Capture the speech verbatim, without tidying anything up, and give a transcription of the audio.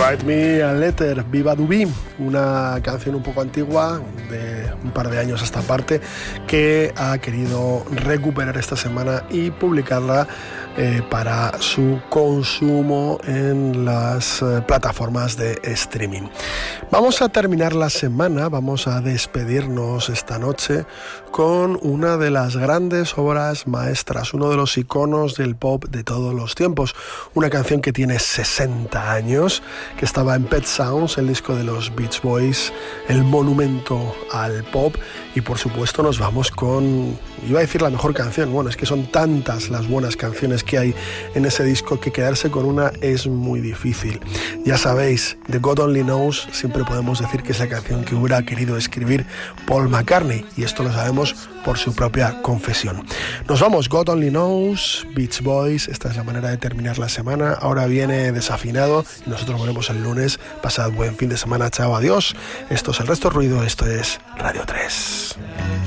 Write Me a Letter, Viva Dubí, una canción un poco antigua, de un par de años a esta parte, que ha querido recuperar esta semana y publicarla eh, para su consumo en las eh, plataformas de streaming. Vamos a terminar la semana, vamos a despedirnos esta noche con una de las grandes obras maestras, uno de los iconos del pop de todos los tiempos, una canción que tiene sesenta años, que estaba en Pet Sounds, el disco de los Beach Boys, el monumento al pop, y por supuesto nos vamos con, iba a decir la mejor canción, bueno, es que son tantas las buenas canciones que hay en ese disco que quedarse con una es muy difícil. Ya sabéis, The God Only Knows, siempre podemos decir que es la canción que hubiera querido escribir Paul McCartney, y esto lo sabemos por su propia confesión. Nos vamos, God Only Knows, Beach Boys, esta es la manera de terminar la semana. Ahora viene Desafinado y nosotros volvemos el lunes. Pasad buen fin de semana, chao, adiós. Esto es El Resto Ruido, esto es Radio tres.